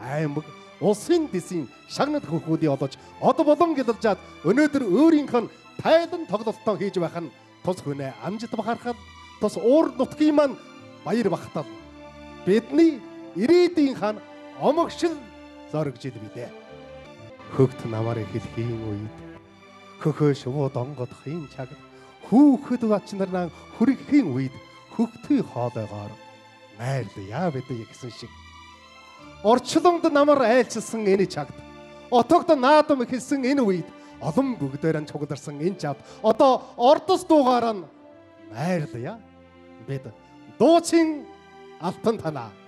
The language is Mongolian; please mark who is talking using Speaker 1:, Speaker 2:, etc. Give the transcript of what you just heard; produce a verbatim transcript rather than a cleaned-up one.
Speaker 1: аймаг улсын дэсийн шагнад хөрхүүдийн олж од болон гэлэлжаад өнөөдөр өөрийнх нь тайлан тоглолтоо хийж байх нь тус хүнээ амжилт бахархал тус уур нутгийн маань баяр багтал бидний ирээдүйн хаан омогшил зоригж ил бидэ. Хөгт намаар эхлэхийн үед хөхөө шууд онгодохын чагт хүүхэд ачнарнаа хүргэхийн үед хөгтөй хоолойгоор найрлая бидэ гэсэн шиг орчлонд намар айлчилсан энэ чагт отогт наадам хэлсэн энэ үед олон бүгдээрэн цугларсан энэ чад одоо ордос дуугаар нь найрлая бид дуучин алтан танаа